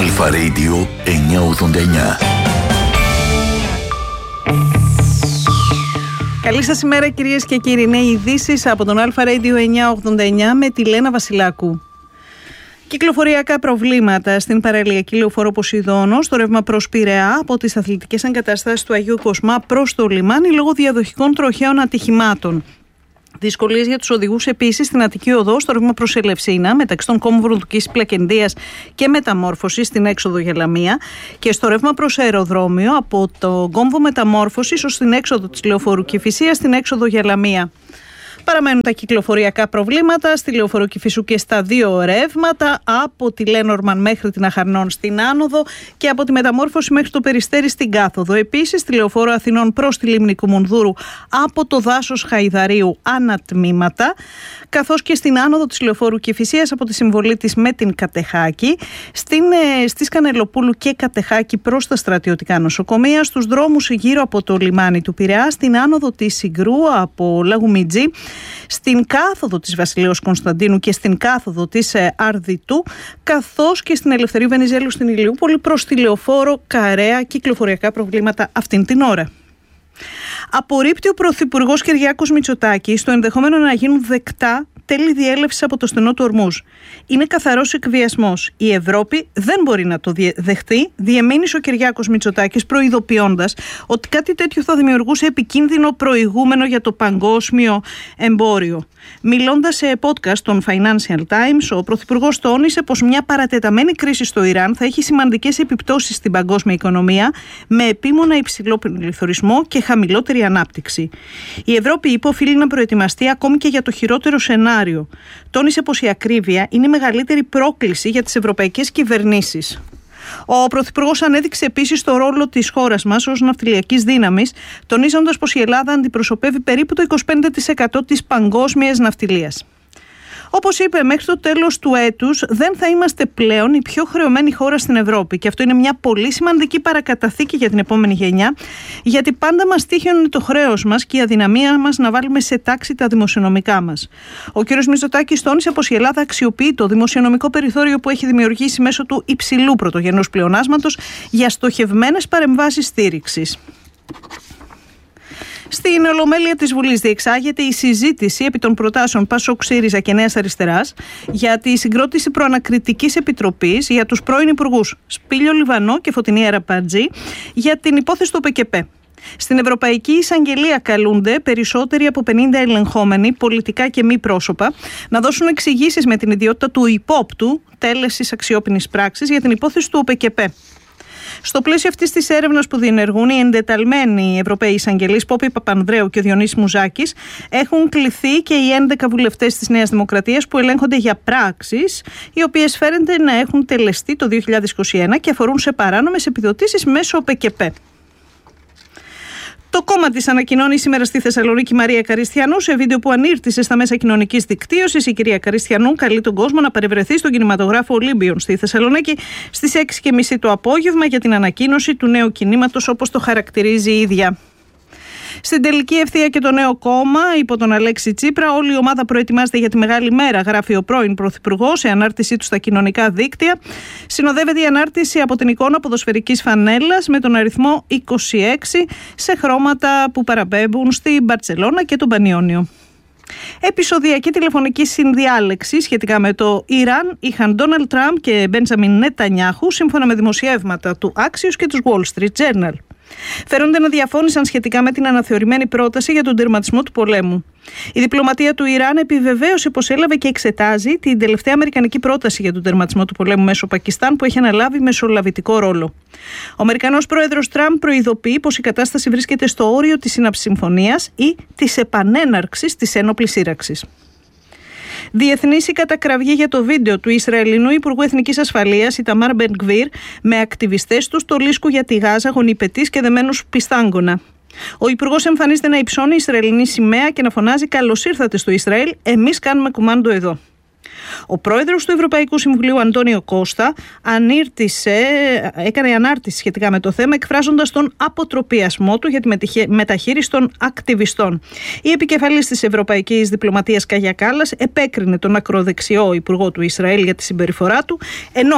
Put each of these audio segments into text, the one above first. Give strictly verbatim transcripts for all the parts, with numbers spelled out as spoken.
Αλφα Radio εννιακόσια ογδόντα εννιά. Καλή σας ημέρα κυρίες και κύριοι. Είναι οι ειδήσεις από τον Αλφα Radio εννιακόσια ογδόντα εννιά με τη Λένα Βασιλάκου. Κυκλοφοριακά προβλήματα στην παραλιακή λεωφόρο Ποσειδώνο, στο ρεύμα προς Πειραιά από τις αθλητικές εγκαταστάσεις του Αγίου Κοσμά προς το λιμάνι λόγω διαδοχικών τροχαίων ατυχημάτων. Δυσκολίες για τους οδηγούς επίσης στην Αττική Οδό, στο ρεύμα προς Ελευσίνα, μεταξύ των κόμβων Βροντοκής Πλακεντίας και Μεταμόρφωσης στην έξοδο για Λαμία, και στο ρεύμα προς αεροδρόμιο από το κόμβο Μεταμόρφωσης ως την έξοδο της λεωφόρου Κηφισίας στην έξοδο για Λαμία. Παραμένουν τα κυκλοφοριακά προβλήματα στη λεωφόρο Κηφισού και στα δύο ρεύματα, από τη Λένορμαν μέχρι την Αχαρνών στην άνοδο και από τη Μεταμόρφωση μέχρι το Περιστέρι στην κάθοδο. Επίσης, στη λεωφόρο Αθηνών προς τη Λίμνη Κουμουνδούρου από το δάσος Χαϊδαρίου ανατμήματα, καθώς και στην άνοδο της λεωφόρου Κηφισίας από τη συμβολή της με την Κατεχάκη, στην, ε, στη Σκανελοπούλου και Κατεχάκη προς τα στρατιωτικά νοσοκομεία, στους δρόμους γύρω από το λιμάνι του Πειραιά, στην άνοδο της Συγκρού από Λαγουμιτζή, στην κάθοδο της Βασιλέως Κωνσταντίνου και στην κάθοδο της Αρδιτού, καθώς και στην Ελευθερίου Βενιζέλου στην Ηλιούπολη προς τη λεωφόρο Καρέα. Κυκλοφοριακά προβλήματα αυτήν την ώρα. Απορρίπτει ο Πρωθυπουργός Κυριάκος Μητσοτάκης το ενδεχόμενο να γίνουν δεκτά τέλη διέλευσης από το στενό του Ορμούζ. Είναι καθαρός εκβιασμός. Η Ευρώπη δεν μπορεί να το δεχτεί, διεμήνυσε ο Κυριάκος Μητσοτάκης, προειδοποιώντας ότι κάτι τέτοιο θα δημιουργούσε επικίνδυνο προηγούμενο για το παγκόσμιο εμπόριο. Μιλώντας σε podcast των Financial Times, ο Πρωθυπουργός τόνισε πως μια παρατεταμένη κρίση στο Ιράν θα έχει σημαντικές επιπτώσεις στην παγκόσμια οικονομία, με επίμονα υψηλό πληθωρισμό και χαμηλότερη ανάπτυξη. Η Ευρώπη, είπε, οφείλει να προετοιμαστεί ακόμη και για το χειρότερο σενάριο. Τόνισε πως η ακρίβεια είναι η μεγαλύτερη πρόκληση για τις ευρωπαϊκές κυβερνήσεις. Ο Πρωθυπουργός ανέδειξε επίσης το ρόλο της χώρας μας ως ναυτιλιακής δύναμης, τονίζοντας πως η Ελλάδα αντιπροσωπεύει περίπου το είκοσι πέντε τοις εκατό της παγκόσμιας ναυτιλίας. Όπως είπε, μέχρι το τέλος του έτους δεν θα είμαστε πλέον η πιο χρεωμένη χώρα στην Ευρώπη, και αυτό είναι μια πολύ σημαντική παρακαταθήκη για την επόμενη γενιά, γιατί πάντα μας τύχαινε το χρέος μας και η αδυναμία μας να βάλουμε σε τάξη τα δημοσιονομικά μας. Ο κ. Μητσοτάκης τόνισε πως η Ελλάδα αξιοποιεί το δημοσιονομικό περιθώριο που έχει δημιουργήσει μέσω του υψηλού πρωτογενούς πλεονάσματος για στοχευμένες παρεμβάσεις στήριξης. Στην Ολομέλεια της Βουλής διεξάγεται η συζήτηση επί των προτάσεων Πασόκ, ΣΥΡΙΖΑ και Νέας Αριστεράς για τη συγκρότηση προανακριτικής επιτροπής για τους πρώην υπουργούς Σπύλιο Λιβανό και Φωτεινή Αραπατζή για την υπόθεση του ΟΠΕΚΕΠΕ. Στην Ευρωπαϊκή Εισαγγελία καλούνται περισσότεροι από πενήντα ελεγχόμενοι, πολιτικά και μη πρόσωπα, να δώσουν εξηγήσεις με την ιδιότητα του υπόπτου τέλεσης αξιόπινης πράξης για την υπόθεση του ΟΠΕΚΕΠΕ. Στο πλαίσιο αυτής της έρευνας που διενεργούν οι εντεταλμένοι Ευρωπαίοι εισαγγελείς Πόπη Παπανδρέου και ο Διονύσης Μουζάκης, έχουν κληθεί και οι έντεκα βουλευτές της Νέας Δημοκρατίας που ελέγχονται για πράξεις οι οποίες φαίνεται να έχουν τελεστεί το δύο χιλιάδες είκοσι ένα και αφορούν σε παράνομες επιδοτήσεις μέσω ΟΠΕΚΕΠΕ. Το κόμμα της ανακοινώνει σήμερα στη Θεσσαλονίκη Μαρία Καριστιανού, σε βίντεο που ανήρτησε στα μέσα κοινωνικής δικτύωσης. Η κυρία Καριστιανού καλεί τον κόσμο να παρευρεθεί στον κινηματογράφο Ολύμπιον στη Θεσσαλονίκη στις έξι και μισή το απόγευμα για την ανακοίνωση του νέου κινήματος, όπως το χαρακτηρίζει η ίδια. Στην τελική ευθεία και το νέο κόμμα υπό τον Αλέξη Τσίπρα, όλη η ομάδα προετοιμάζεται για τη μεγάλη μέρα, γράφει ο πρώην Πρωθυπουργός σε ανάρτησή του στα κοινωνικά δίκτυα. Συνοδεύεται η ανάρτηση από την εικόνα ποδοσφαιρικής φανέλας με τον αριθμό είκοσι έξι σε χρώματα που παραπέμπουν στην Μπαρτσελώνα και τον Πανιόνιο. Επεισοδιακή τηλεφωνική συνδιάλεξη σχετικά με το Ιράν είχαν Ντόναλντ Τραμπ και Μπέντζαμιν Νετανιάχου, σύμφωνα με δημοσιεύματα του Axios και του Wall Street Journal. Φέρονται να διαφώνησαν σχετικά με την αναθεωρημένη πρόταση για τον τερματισμό του πολέμου. Η διπλωματία του Ιράν επιβεβαίωσε πως έλαβε και εξετάζει την τελευταία αμερικανική πρόταση για τον τερματισμό του πολέμου μέσω Πακιστάν, που έχει αναλάβει μεσολαβητικό ρόλο. Ο Αμερικανός πρόεδρος Τραμπ προειδοποιεί πως η κατάσταση βρίσκεται στο όριο της σύναψης συμφωνίας ή της επανέναρξης της ένοπλης σύραξης. Διεθνής η κατακραυγή για το βίντεο του Ισραηλινού Υπουργού Εθνικής Ασφαλείας Ιταμάρ Μπεν-Γκβίρ με ακτιβιστές του στο Λίσκου για τη Γάζα, γονιπετής και δεμένους πιστάγκωνα. Ο Υπουργός εμφανίζεται να υψώνει Ισραηλινή σημαία και να φωνάζει «Καλώς ήρθατε στο Ισραήλ, εμείς κάνουμε κουμάντο εδώ». Ο πρόεδρος του Ευρωπαϊκού Συμβουλίου Αντώνιο Κώστα ανήρτησε, έκανε ανάρτηση σχετικά με το θέμα, εκφράζοντας τον αποτροπιασμό του για τη μεταχείριση των ακτιβιστών. Η επικεφαλής της Ευρωπαϊκής Διπλωματίας Καγιά Κάλλας επέκρινε τον ακροδεξιό υπουργό του Ισραήλ για τη συμπεριφορά του, ενώ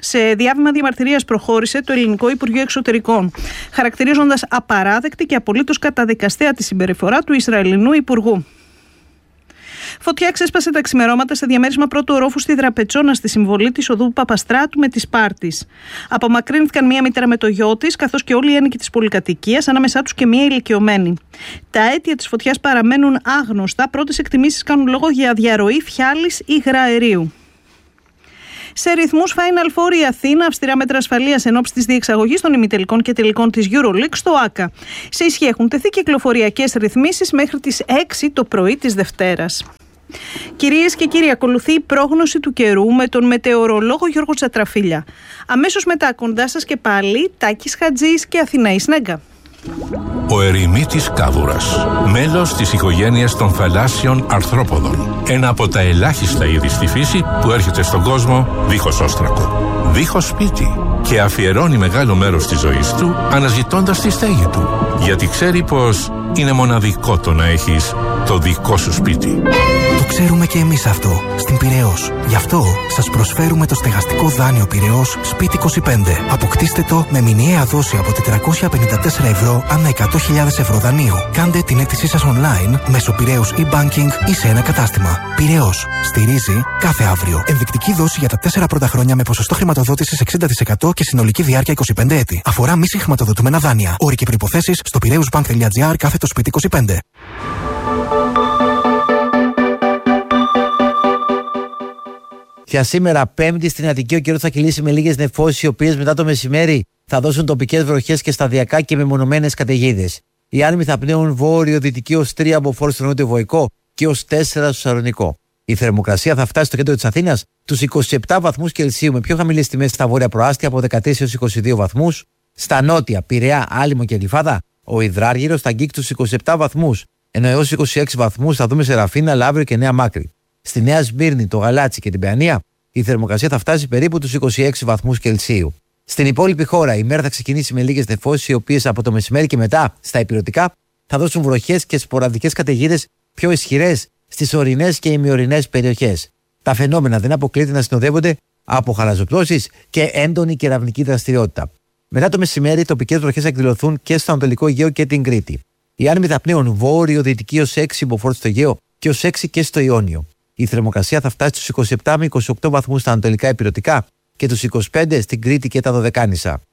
Σε διάβημα διαμαρτυρίας προχώρησε το Ελληνικό Υπουργείο Εξωτερικών, χαρακτηρίζοντας απαράδεκτη και απολύτως καταδικαστέα τη συμπεριφορά του Ισραηλινού Υπουργού. Φωτιά ξέσπασε τα ξημερώματα σε διαμέρισμα πρώτου ορόφου στη Δραπετσόνα στη συμβολή της οδού Παπαστράτου με τη Σπάρτης. Απομακρύνθηκαν μία μητέρα με το γιο της, καθώς και όλοι οι ένοικοι της πολυκατοικίας, ανάμεσά τους και μία ηλικιωμένη. Τα αίτια της φωτιάς παραμένουν άγνωστα. Πρώτες εκτιμήσεις κάνουν λόγο για διαρροή φιάλης υγρα αερίου. Σε ρυθμούς Final Four η Αθήνα, αυστηρά μέτρα ασφαλείας εν ώψη της διεξαγωγής των ημιτελικών και τελικών της EuroLeague στο ΆΚΑ. Σε ισχύ έχουν τεθεί κυκλοφοριακές ρυθμίσεις μέχρι τις έξι το πρωί της Δευτέρας. Κυρίες και κύριοι, ακολουθεί η πρόγνωση του καιρού με τον μετεωρολόγο Γιώργο Τσατραφίλια. Αμέσως μετά κοντά σας και πάλι Τάκης Χατζής και Αθηναής Νέγκα. Ο ερημίτης κάβουρας, μέλος της οικογένειας των θαλάσσιων αρθρόποδων. Ένα από τα ελάχιστα είδη στη φύση που έρχεται στον κόσμο δίχως όστρακο, δίχως σπίτι, και αφιερώνει μεγάλο μέρος της ζωής του αναζητώντας τη στέγη του, γιατί ξέρει πως είναι μοναδικό το να έχεις το δικό σου σπίτι. Το ξέρουμε και εμείς αυτό στην Πειραιώς. Γι' αυτό σας προσφέρουμε το στεγαστικό δάνειο Πειραιώς Σπίτι είκοσι πέντε. Αποκτήστε το με μηνιαία δόση από τετρακόσια πενήντα τέσσερα ευρώ ανά εκατό χιλιάδες ευρώ δανείου. Κάντε την αίτησή σας online μέσω Πειραιώς e-banking ή σε ένα κατάστημα. Πειραιώς. Στηρίζει κάθε αύριο. Ενδεικτική δόση για τα τέσσερα πρώτα χρόνια με ποσοστό χρηματοδότησης εξήντα τοις εκατό και συνολική διάρκεια είκοσι πέντε έτη. Αφορά μη συγχρηματοδοτούμενα δάνεια. Όροι και προϋποθέσεις στο πειραιούσbank.gr κάθετο σπίτι είκοσι πέντε. Για σήμερα, Πέμπτη, στην Αττική, ο καιρός θα κυλήσει με λίγες νεφώσεις, οι οποίες μετά το μεσημέρι θα δώσουν τοπικές βροχές και σταδιακά και μεμονωμένες καταιγίδες. Οι άνεμοι θα πνέουν βόρειο-δυτική ως τρία από φόρ στο νότιο-βοϊκό και ως τέσσερα στο Σαρονικό. Η θερμοκρασία θα φτάσει στο κέντρο της Αθήνας τους είκοσι επτά βαθμούς Κελσίου, με πιο χαμηλές τιμές στα βόρεια προάστια από δεκατρείς έως είκοσι δύο βαθμούς. Στα νότια, Πειραιά, Άλυμο και Γλυφάδα, ο Ιδράργυρος θα αγγίξει τους είκοσι επτά βαθμούς, ενώ έως είκοσι έξι βαθμούς θα δούμε σε Ραφίνα, Λαύριο και Νέα Μάκρη. Στη Νέα Σμύρνη, το Γαλάτσι και την Παιανία, η θερμοκρασία θα φτάσει περίπου τους είκοσι έξι βαθμούς Κελσίου. Στην υπόλοιπη χώρα, η μέρα θα ξεκινήσει με λίγες νεφώσεις, οι οποίες από το μεσημέρι και μετά στα ηπειρωτικά θα δώσουν βροχές και σποραδικές καταιγίδες πιο ισχυρές στις ορεινές και ημιορεινές περιοχές. Τα φαινόμενα δεν αποκλείεται να συνοδεύονται από χαλαζοπτώσεις και έντονη κεραυνική δραστηριότητα. Μετά το μεσημέρι, τοπικές βροχές θα εκδηλωθούν και στο Ανατολικό Αιγαίο και την Κρήτη. Οι άνεμοι θα πνέουν βόρειο-δυτική ως έξι μποφόρ στο Αιγαίο και ως έξι και στο Ιόνιο. Η θερμοκρασία θα φτάσει στους είκοσι επτά με είκοσι οκτώ βαθμούς στα ανατολικά ηπειρωτικά και τους είκοσι πέντε στην Κρήτη και τα Δωδεκάνησα.